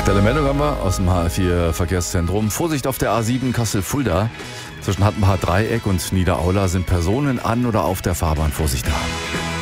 Aktuelle Meldung haben wir aus dem HR4 Verkehrszentrum. Vorsicht auf der A7 Kassel-Fulda. Zwischen Hattenbach Dreieck und Niederaula sind Personen an oder auf der Fahrbahn. Vorsicht da.